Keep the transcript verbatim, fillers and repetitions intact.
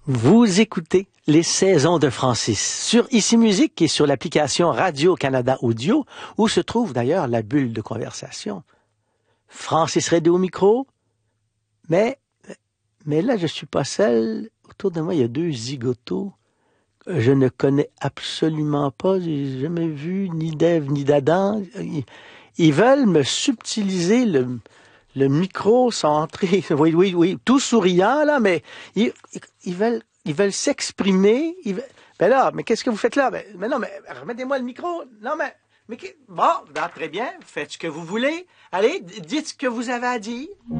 Vous écoutez les saisons de Francis sur Ici Musique et sur l'application Radio-Canada Audio, où se trouve d'ailleurs la bulle de conversation. Francis Redé au micro, mais, mais là je suis pas seul. Autour de moi, il y a deux zigotos que je ne connais absolument pas. J'ai jamais vu ni d'Ève ni d'Adam. Ils, ils veulent me subtiliser le... Le micro centré, oui, oui, oui, tout souriant, là, mais ils, ils veulent, ils veulent s'exprimer. Ils veulent... Ben là, mais qu'est-ce que vous faites là? Ben, mais non, mais remettez-moi le micro. Non, mais, mais bon, ben, très bien, faites ce que vous voulez. Allez, dites ce que vous avez à dire.